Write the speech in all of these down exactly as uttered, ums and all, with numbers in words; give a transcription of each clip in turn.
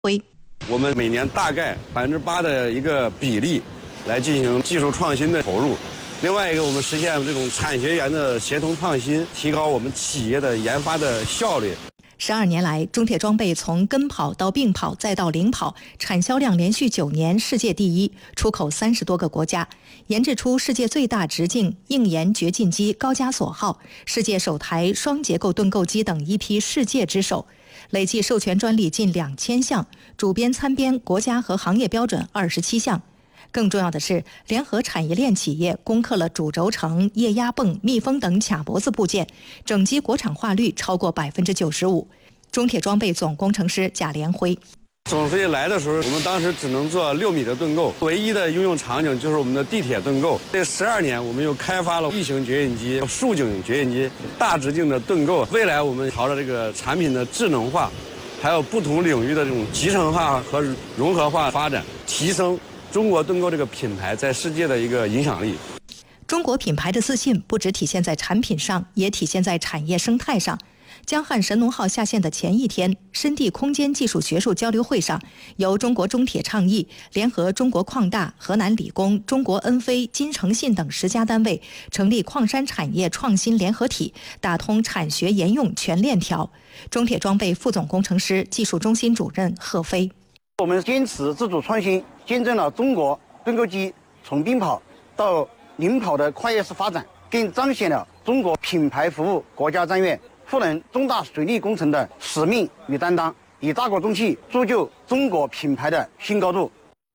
辉。 我们每年大概百分之八的一个比例来进行技术创新的投入。另外一个，我们实现这种产学研的协同创新，提高我们企业的研发的效率。 十二年来，中铁装备从跟跑到并跑再到领跑，产销量连续九年世界第一，出口三十多个国家，研制出世界最大直径硬研掘进机高加索号、世界首台双结构盾构机等一批世界之首，累计授权专利近两千项，主编参编国家和行业标准二十七项。更重要的是，联合产业链企业攻克了主轴承、液压泵、密封等卡脖子部件，整机国产化率超过百分之九十五。中铁装备总工程师贾连辉。 总书记来的时候，我们当时只能做六米的盾构，唯一的应用场景就是我们的地铁盾构。这十二年，我们又开发了异形掘印机、竖井掘印机、大直径的盾构。未来我们朝着这个产品的智能化，还有不同领域的这种集成化和融合化发展，提升中国盾构这个品牌在世界的一个影响力。 中国品牌的自信不只体现在产品上，也体现在产业生态上。江汉神农号下线的前一天，深地空间技术学术交流会上，由中国中铁倡议，联合中国矿大、河南理工、中国恩飞、金诚信等十家单位，成立矿山产业创新联合体，打通产学研用全链条。中铁装备副总工程师、技术中心主任贺飞。 我们坚持自主创新，见证了中国盾构机从并跑到领跑的跨越式发展，更彰显了中国品牌服务国家战略、赋能重大水利工程的使命与担当，以大国重器铸就中国品牌的新高度。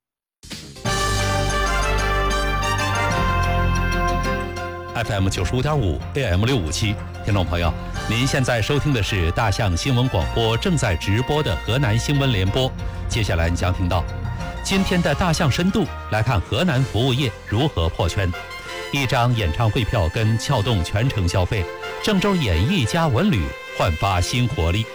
F M 九十五点五 A M 六五七，听众朋友，您现在收听的是大象新闻广播正在直播的河南新闻联播。接下来你将听到今天的大象深度，来看河南服务业如何破圈。一张演唱会票根撬动全城消费，郑州演艺加文旅焕发新活力。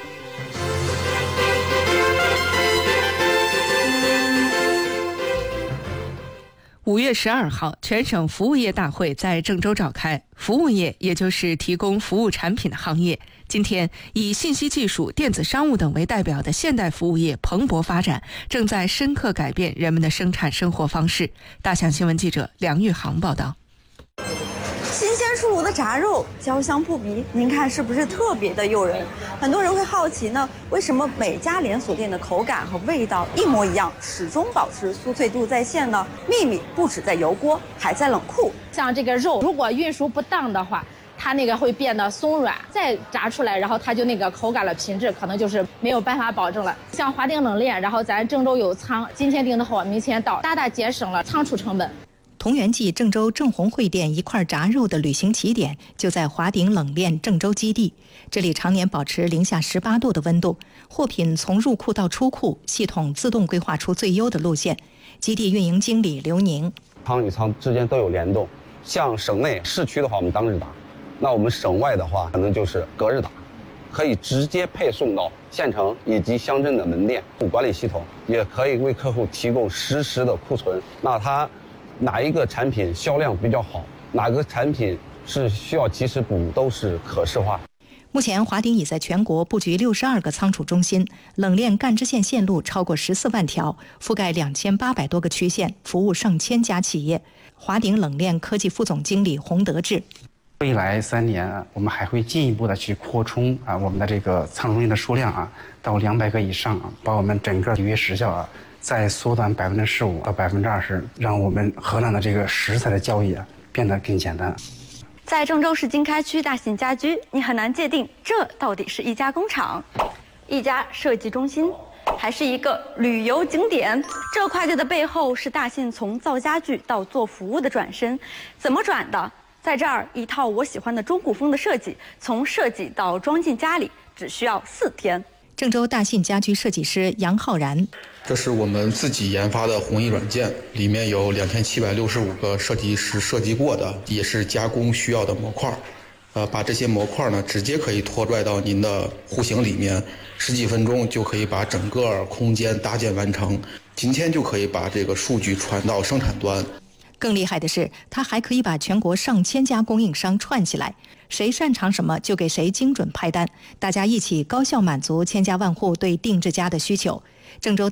五月十二号，全省服务业大会在郑州召开。服务业也就是提供服务产品的行业，今天以信息技术、电子商务等为代表的现代服务业蓬勃发展，正在深刻改变人们的生产生活方式。大象新闻记者梁玉航报道。 新鲜出炉的炸肉，焦香扑鼻，您看是不是特别的诱人？很多人会好奇呢，为什么每家连锁店的口感和味道一模一样，始终保持酥脆度在线呢？秘密不止在油锅，还在冷库。 像这个肉，如果运输不当的话，它那个会变得松软，再炸出来，然后它就那个口感的品质可能就是没有办法保证了。像华鼎冷链，然后咱郑州有仓，今天订的货，明天到，大大节省了仓储成本。 同源记郑州正红会店一块炸肉的旅行起点就在华鼎冷链郑州基地，这里常年保持零下十八度的温度，货品从入库到出库，系统自动规划出最优的路线。基地运营经理刘宁： 仓与仓之间都有联动，像省内市区的话，我们当日达；那我们省外的话，可能就是隔日达，可以直接配送到县城以及乡镇的门店。管理系统也可以为客户提供实时的库存，那它哪一个产品销量比较好，哪个产品是需要及时补，都是可视化。 目前华鼎已在全国布局六十二个仓储中心，冷链干支线线路超过十四万条，覆盖两千八百多个区县，服务上千家企业。华鼎冷链科技副总经理洪德志： 未来三年，我们还会进一步的去扩充啊我们的这个仓储中心的数量啊，到两百个以上啊，把我们整个节约时效啊再缩短百分之十五到百分之二十，让我们河南的这个食材的交易啊变得更简单。 在郑州市经开区大信家居，你很难界定这到底是一家工厂、一家设计中心，还是一个旅游景点。这跨界的背后是大信从造家具到做服务的转身，怎么转的？在这儿，一套我喜欢的中古风的设计，从设计到装进家里只需要四天。 郑州大信家居设计师杨浩然： 这是我们自己研发的弘毅软件，里面有两千七百六十五个设计师设计过的，也是加工需要的模块。呃，把这些模块呢，直接可以拖拽到您的户型里面，十几分钟就可以把整个空间搭建完成。今天就可以把这个数据传到生产端。 更厉害的是，它还可以把全国上千家供应商串起来，谁擅长什么就给谁精准派单，大家一起高效满足千家万户对定制家的需求。 郑州